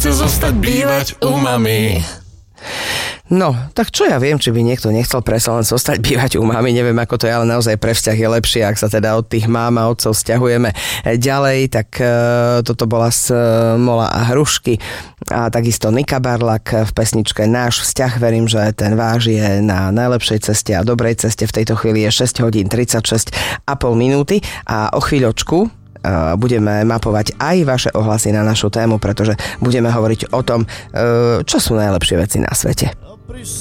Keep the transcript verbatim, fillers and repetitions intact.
chce zostať bývať u mami. No, tak čo ja viem, či by niekto nechcel predsa len zostať bývať u mami, neviem ako to je, ale naozaj pre vzťah je lepšie, ak sa teda od tých mám a otcov sťahujeme ďalej, tak e, toto bola z e, Mola a Hrušky a takisto Nika Barlak v pesničke Náš vzťah, verím, že ten váš je na najlepšej ceste a dobrej ceste, v tejto chvíli je šesť hodín tridsaťšesť a pol minúty a o chvíľočku budeme mapovať aj vaše ohlasy na našu tému, pretože budeme hovoriť o tom, čo sú najlepšie veci na svete.